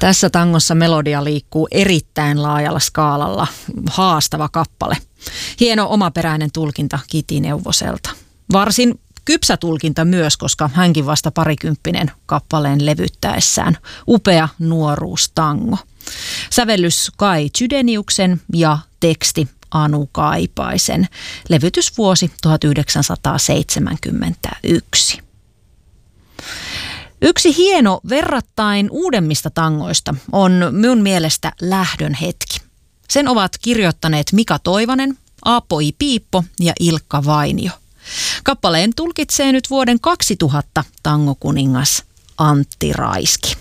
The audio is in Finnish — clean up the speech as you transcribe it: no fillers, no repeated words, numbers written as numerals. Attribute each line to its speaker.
Speaker 1: Tässä tangossa melodia liikkuu erittäin laajalla skaalalla. Haastava kappale. Hieno omaperäinen tulkinta Kiti Neuvoselta. Varsin kypsä tulkinta myös, koska hänkin vasta parikymppinen kappaleen levyttäessään. Upea nuoruustango. Sävellys Kai Chydeniuksen ja teksti Anu Kaipaisen. Levytysvuosi 1971. Yksi hieno verrattain uudemmista tangoista on minun mielestä Lähdön hetki. Sen ovat kirjoittaneet Mika Toivonen, Aapo I. Piippo ja Ilkka Vainio. Kappaleen tulkitsee nyt vuoden 2000 tangokuningas Antti Raiski.